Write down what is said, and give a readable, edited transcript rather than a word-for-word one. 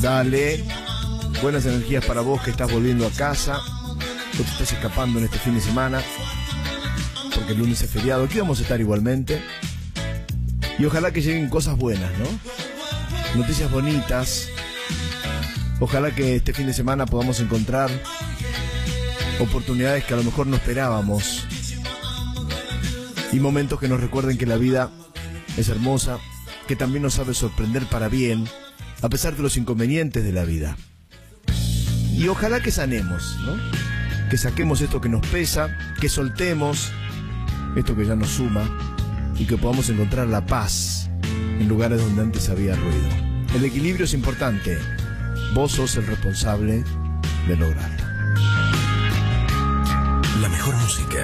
Dale, buenas energías para vos que estás volviendo a casa, o te estás escapando en este fin de semana, porque el lunes es feriado. Aquí vamos a estar igualmente. Y ojalá que lleguen cosas buenas, ¿no? Noticias bonitas. Ojalá que este fin de semana podamos encontrar oportunidades que a lo mejor no esperábamos. Y momentos que nos recuerden que la vida es hermosa, que también nos sabe sorprender para bien, a pesar de los inconvenientes de la vida. Y ojalá que sanemos, ¿no? Que saquemos esto que nos pesa, que soltemos esto que ya nos suma y que podamos encontrar la paz en lugares donde antes había ruido. El equilibrio es importante. Vos sos el responsable de lograrlo. La mejor música